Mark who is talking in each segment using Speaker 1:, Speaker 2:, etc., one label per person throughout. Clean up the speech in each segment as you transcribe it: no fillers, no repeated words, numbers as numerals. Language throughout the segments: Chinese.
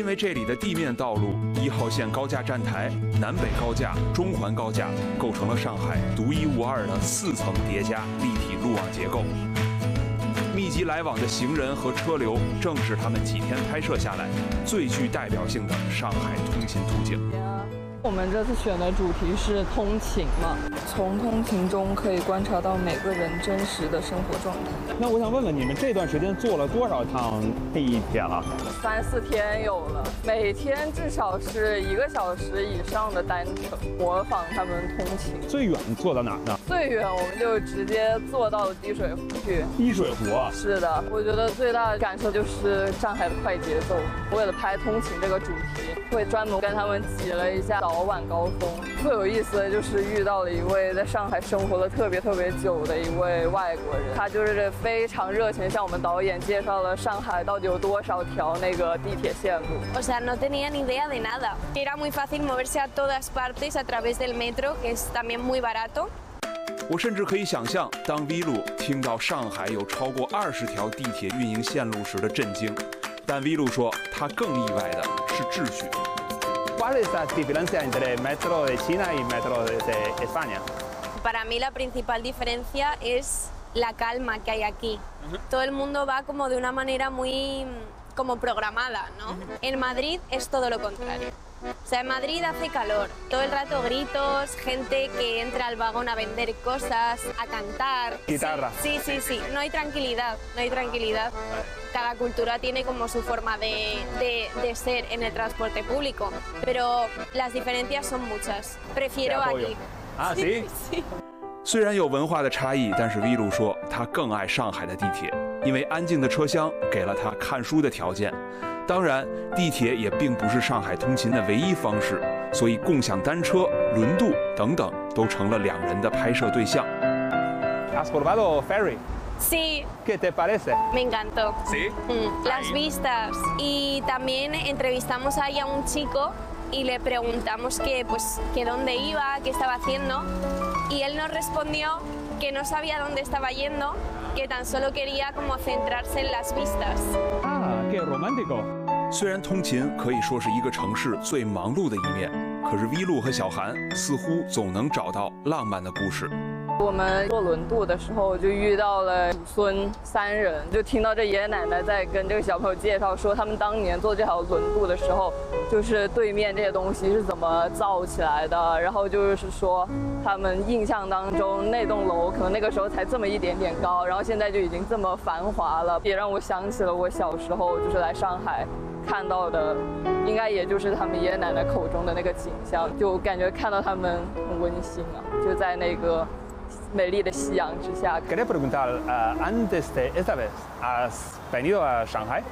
Speaker 1: 因为这里的地面道路、1号线高架站台、南北高架、中环高架构成了上海独一无二的4层叠加立体路网结构。密集来往的行人和车流，正是他们几天拍摄下来最具代表性的上海通勤途径。
Speaker 2: 我们这次选的主题是通勤嘛，从通勤中可以观察到每个人真实的生活状态。
Speaker 3: 那我想问问你们这段时间坐了多少趟地铁了
Speaker 2: ？3、4天有了，每天至少是1个小时以上的单程，模仿他们通勤。
Speaker 3: 最远坐到哪儿呢？
Speaker 2: 最远我们就直接坐到了滴水湖去。
Speaker 3: 滴水湖啊？
Speaker 2: 是的，我觉得最大的感受就是上海的快节奏。为了拍通勤这个主题，会专门跟他们挤了一下早晚高峰。最有意思的就是遇到了一位在上海生活了特别久的一位外国人，他就是非常热情，向我们导演介绍了上海到底有多少条那个地铁线路。
Speaker 4: O sea, no tenía ni idea de nada. Era muy fácil moverse a todas partes a través del metro, que es también muy barato.
Speaker 1: 我甚至可以想象，当 V 路听到上海有超过20条地铁运营线路时的震惊。但 V 路说，他更意外的是秩序。
Speaker 3: ¿Cuál es la diferencia entre el metro de China y el metro de España?
Speaker 4: Para mí la principal diferencia es la calma que hay aquí. Todo el mundo va como de una manera muy como programada, ¿no? En Madrid es todo lo contrario. O sea, en Madrid hace calor, todo el rato gritos, gente que entra al vagón a vender cosas, a cantar.
Speaker 3: Guitarra.
Speaker 4: Sí, no hay tranquilidad, no hay tranquilidad. Cada cultura tiene como su forma de ser en el transporte público, pero las diferencias son muchas. Prefiero aquí.
Speaker 3: Ah, ¿sí?
Speaker 4: Sí.
Speaker 1: 虽然有文化的差异，但是 V 路说他更爱上海的地铁，因为安静的车厢给了他看书的条件。当然，地铁也并不是上海通勤的唯一方式，所以共享单车、轮渡等等都成了2人的拍摄对象。
Speaker 3: ¿Has probado ferry?
Speaker 4: Sí.
Speaker 3: ¿Qué te parece?
Speaker 4: Me encantó.
Speaker 1: ¿Sí?
Speaker 4: Las vistas. Y también entrevistamos ahí a un chico y le preguntamos que dónde iba, qué estaba haciendo. Y él nos respondió que no sabía dónde estaba yendo, que tan solo quería como centrarse en las vistas.
Speaker 3: Ah, qué romántico.
Speaker 1: 虽然通勤可以说是一个城市最忙碌的一面，可是 V 路和小韩似乎总能找到浪漫的故事。
Speaker 2: 我们坐轮渡的时候就遇到了祖孙3人，就听到这爷爷奶奶在跟这个小朋友介绍说，他们当年坐这条轮渡的时候，就是对面这些东西是怎么造起来的，然后就是说他们印象当中那栋楼可能那个时候才这么一点点高，然后现在就已经这么繁华了，也让我想起了我小时候就是来上海看到的，应该也就是他们爷爷奶奶口中的那个景象，就感觉看到他们很温馨啊，就在那个美丽的夕阳之下。
Speaker 3: Quería preguntar, antes de esta vez, ¿has venido a Shanghai?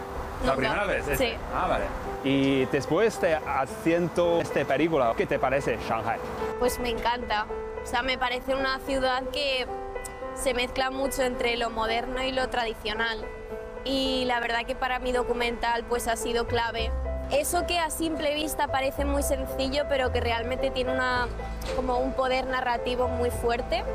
Speaker 1: La primera vez.
Speaker 4: Sí.
Speaker 1: Ah, vale.
Speaker 3: Y después de haciendo esta película, ¿qué te parece Shanghai?
Speaker 4: Pues me encanta. O sea, me parece una ciudad que se mezcla mucho entre lo moderno y lo tradicional. Y la verdad que para mi documental pues ha sido clave. Eso que a simple vista parece muy sencillo, pero que realmente tiene como un poder narrativo muy fuerte.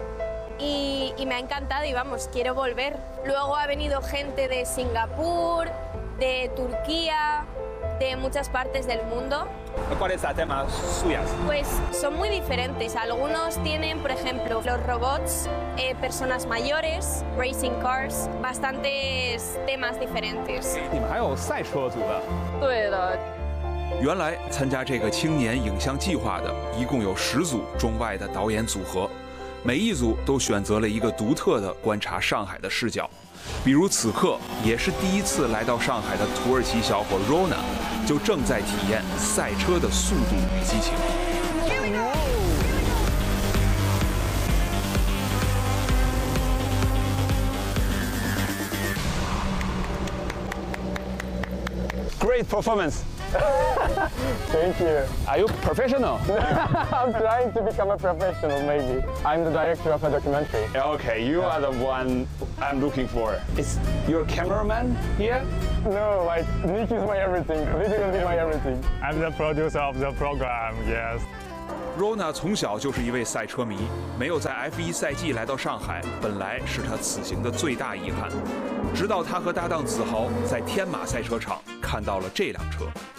Speaker 4: Y me ha encantado y vamos, quiero volver. Luego ha venido gente de Singapur, de Turquía, de muchas partes del mundo.
Speaker 3: ¿Cuáles son temas suyas?
Speaker 4: Pues son muy diferentes. Algunos tienen, por ejemplo, los robots, personas mayores, racing cars, bastantes temas diferentes.
Speaker 3: 你们还有赛车组的？
Speaker 2: 对的。
Speaker 1: 原来参加这个青年影像计划的，一共有10组中外的导演组合，每一组都选择了一个独特的观察上海的视角。比如此刻也是第一次来到上海的土耳其小伙 Rona， 就正在体验赛车的速度与激情。
Speaker 3: Great performance.
Speaker 5: Thank you.
Speaker 3: Are you professional?
Speaker 5: I'm trying to become a professional, maybe. I'm the director of a documentary.
Speaker 3: Okay, you are the one I'm looking for. Is your cameraman here?
Speaker 5: No, like, Nick is my everything. Literally my everything.
Speaker 6: I'm the producer of the program, yes.
Speaker 1: Rona 从小就是一位赛车迷，没有在 F1 赛季来到上海，本来是他此行的最大遗憾。直到他和搭档子豪在天马赛车场看到了这辆车。